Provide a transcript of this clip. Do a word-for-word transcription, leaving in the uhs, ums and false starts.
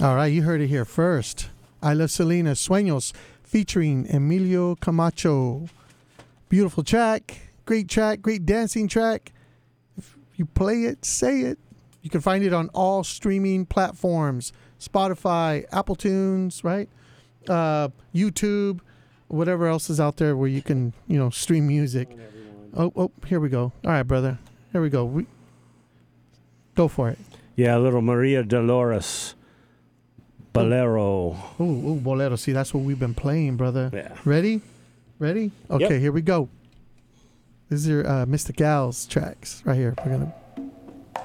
All right, you heard it here first. I Love Selena, Sueños, featuring Emilio Camacho. Beautiful track, great track, great dancing track. If you play it, say it. You can find it on all streaming platforms, Spotify, Apple Tunes, right? Uh, YouTube, whatever else is out there where you can, you know, stream music. Oh, oh, here we go. All right, brother. Here we go. We, go for it. Yeah, a little Maria Dolores. Bolero. Ooh, ooh, Bolero. See, that's what we've been playing, brother. Yeah. Ready? Ready? Okay, Yep. here we go. This is your uh, Mister Gal's tracks right here. We're going to